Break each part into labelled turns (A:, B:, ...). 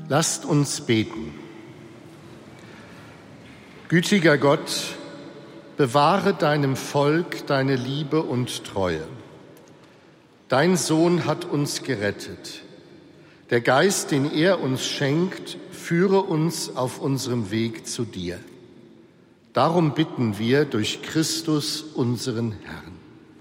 A: Lasst uns beten. Gütiger Gott, bewahre deinem Volk deine Liebe und Treue. Dein Sohn hat uns gerettet. Der Geist, den er uns schenkt, führe uns auf unserem Weg zu dir. Darum bitten wir durch Christus, unseren Herrn.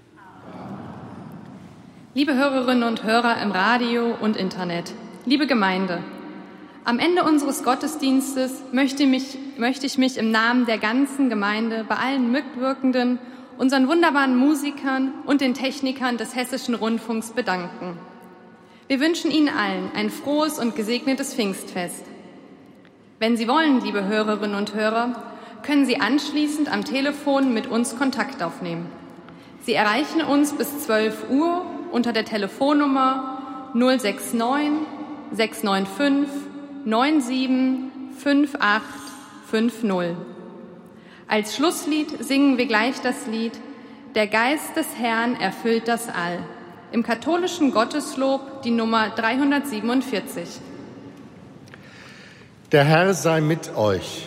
B: Liebe Hörerinnen und Hörer im Radio und Internet, liebe Gemeinde, am Ende unseres Gottesdienstes möchte ich mich im Namen der ganzen Gemeinde bei allen Mitwirkenden, unseren wunderbaren Musikern und den Technikern des Hessischen Rundfunks bedanken. Wir wünschen Ihnen allen ein frohes und gesegnetes Pfingstfest. Wenn Sie wollen, liebe Hörerinnen und Hörer, können Sie anschließend am Telefon mit uns Kontakt aufnehmen. Sie erreichen uns bis 12 Uhr unter der Telefonnummer 069 695 975850. Als Schlusslied singen wir gleich das Lied »Der Geist des Herrn erfüllt das All« im katholischen Gotteslob die Nummer 347.
A: Der Herr sei mit euch.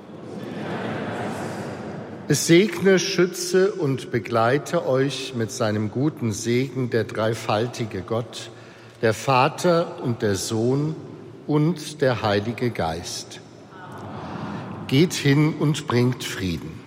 A: Es segne, schütze und begleite euch mit seinem guten Segen der dreifaltige Gott, der Vater und der Sohn und der Heilige Geist. Geht hin und bringt Frieden.